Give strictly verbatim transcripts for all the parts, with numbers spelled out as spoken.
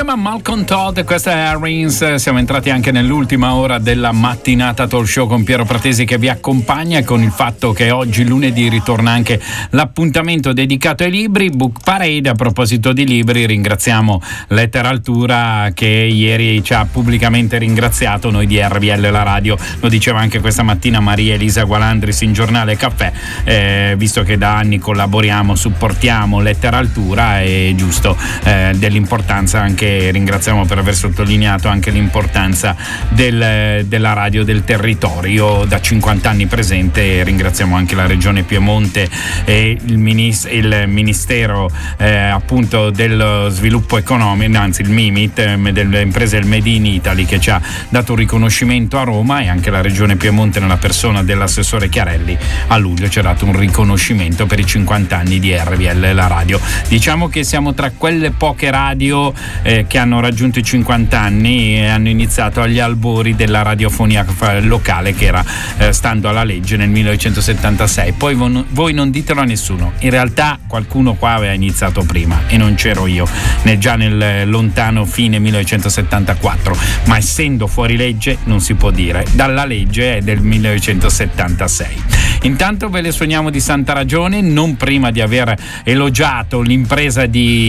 chiama Malcolm Todd, questa è Rins. Siamo entrati anche nell'ultima ora della mattinata talk show con Piero Pratesi che vi accompagna, e con il fatto che oggi lunedì ritorna anche l'appuntamento dedicato ai libri, Book Parade. A proposito di libri, ringraziamo Letteratura che ieri ci ha pubblicamente ringraziato noi di R V L la radio. Lo diceva anche questa mattina Maria Elisa Gualandris in Giornale Caffè, eh, visto che da anni collaboriamo, supportiamo Letteratura, è giusto eh, dell'importanza anche, ringraziamo per aver sottolineato anche l'importanza del, della radio del territorio, da cinquanta anni presente. Ringraziamo anche la Regione Piemonte e il, minis- il Ministero eh, appunto dello sviluppo economico, anzi il MIMIT, eh, delle imprese del Made in Italy, che ci ha dato un riconoscimento a Roma, e anche la Regione Piemonte nella persona dell'assessore Chiarelli a luglio ci ha dato un riconoscimento per i cinquanta anni di R V L la radio. Diciamo che siamo tra quelle poche radio eh, che hanno raggiunto i cinquanta anni e hanno iniziato agli albori della radiofonia locale, che era eh, stando alla legge nel millenovecentosettantasei. Poi vo- voi non ditelo a nessuno, in realtà qualcuno qua aveva iniziato prima e non c'ero io, nel, già nel lontano fine millenovecentosettantaquattro, ma essendo fuori legge non si può dire, dalla legge è del millenovecentosettantasei. Intanto ve le suoniamo di santa ragione, non prima di aver elogiato l'impresa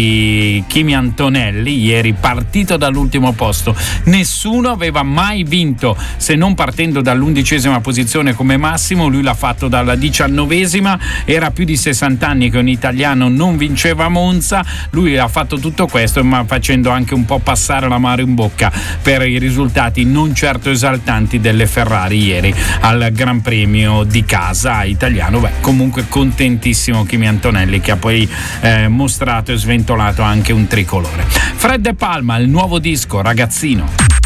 di Kimi Antonelli, ieri partito dall'ultimo posto. Nessuno aveva mai vinto, se non partendo dall'undicesima posizione come massimo, lui l'ha fatto dalla diciannovesima, era più di sessanta anni che un italiano non vinceva a Monza, lui ha fatto tutto questo, ma facendo anche un po' passare l'amaro in bocca per i risultati non certo esaltanti delle Ferrari ieri al Gran Premio di casa italiano. Beh, comunque contentissimo Kimi Antonelli, che ha poi eh, mostrato e sventolato anche un tricolore. Fred De Palma, il nuovo disco Ragazzino.